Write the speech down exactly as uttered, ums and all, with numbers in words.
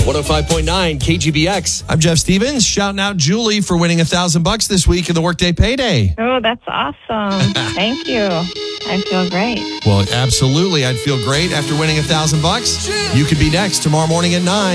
one oh five point nine K G B X. I'm Jeff Stevens, shouting out Julie for winning a thousand bucks this week in the Workday Payday. Oh, that's awesome. Thank you. I feel great. Well, absolutely. I'd feel great after winning a thousand bucks. You could be next tomorrow morning at nine.